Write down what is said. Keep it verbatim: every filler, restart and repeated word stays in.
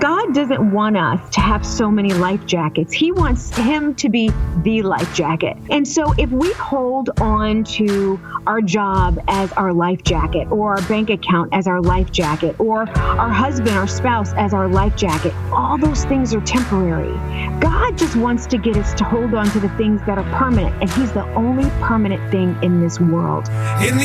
God doesn't want us to have so many life jackets. He wants him to be the life jacket. And so if we hold on to our job as our life jacket, or our bank account as our life jacket, or our husband, our spouse as our life jacket, all those things are temporary. God just wants to get us to hold on to the things that are permanent, and he's the only permanent thing in this world. In